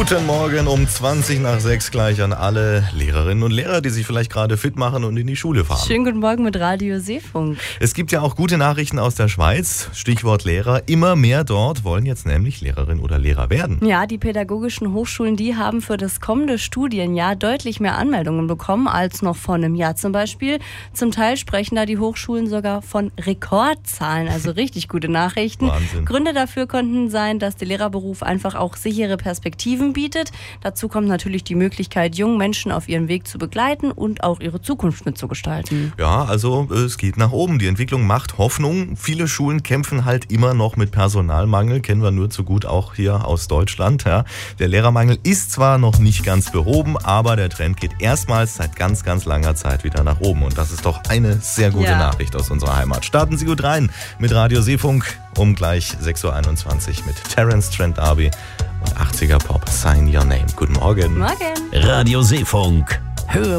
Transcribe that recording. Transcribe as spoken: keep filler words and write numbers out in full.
Guten Morgen um zwanzig nach sechs gleich an alle Lehrerinnen und Lehrer, die sich vielleicht gerade fit machen und in die Schule fahren. Schönen guten Morgen mit Radio Seefunk. Es gibt ja auch gute Nachrichten aus der Schweiz. Stichwort Lehrer. Immer mehr dort wollen jetzt nämlich Lehrerin oder Lehrer werden. Ja, die pädagogischen Hochschulen, die haben für das kommende Studienjahr deutlich mehr Anmeldungen bekommen als noch vor einem Jahr zum Beispiel. Zum Teil sprechen da die Hochschulen sogar von Rekordzahlen, also richtig gute Nachrichten. Wahnsinn. Gründe dafür könnten sein, dass der Lehrerberuf einfach auch sichere Perspektiven bietet. Dazu kommt natürlich die Möglichkeit, jungen Menschen auf ihrem Weg zu begleiten und auch ihre Zukunft mitzugestalten. Ja, also es geht nach oben. Die Entwicklung macht Hoffnung. Viele Schulen kämpfen halt immer noch mit Personalmangel. Kennen wir nur zu gut auch hier aus Deutschland. Ja. Der Lehrermangel ist zwar noch nicht ganz behoben, aber der Trend geht erstmals seit ganz, ganz langer Zeit wieder nach oben. Und das ist doch eine sehr gute Ja. Nachricht aus unserer Heimat. Starten Sie gut rein mit Radio Seefunk um gleich sechs Uhr einundzwanzig mit Terence Trent D'Arby und achtziger Pop Sign Your Name. Guten Morgen. Morgen. Radio Seefunk. Hör